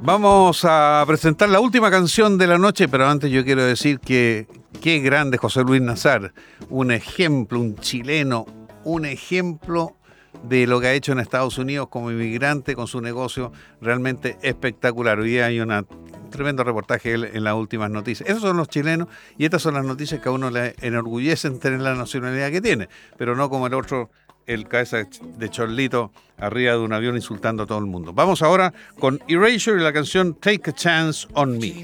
Vamos a presentar la última canción de la noche, pero antes yo quiero decir que qué grande José Luis Nazar, un ejemplo, un chileno, un ejemplo de lo que ha hecho en Estados Unidos como inmigrante con su negocio realmente espectacular. Hoy día hay un tremendo reportaje en las últimas noticias. Esos son los chilenos y estas son las noticias que a uno le enorgullecen tener la nacionalidad que tiene, pero no como el otro, el cabeza de chorlito arriba de un avión insultando a todo el mundo. Vamos ahora con Erasure y la canción Take a Chance on Me.